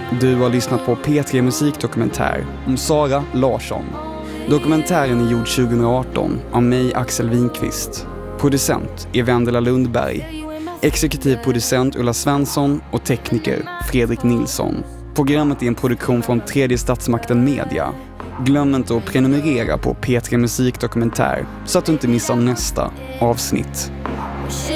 Du har lyssnat på P3 Musikdokumentär om Sara Larsson. Dokumentären är gjord 2018 av mig, Axel Winqvist. Producent är Vendela Lundberg. Exekutiv producent Ulla Svensson och tekniker Fredrik Nilsson. Programmet är en produktion från Tredje Statsmakten Media. Glöm inte att prenumerera på P3 Musikdokumentär så att du inte missar nästa avsnitt.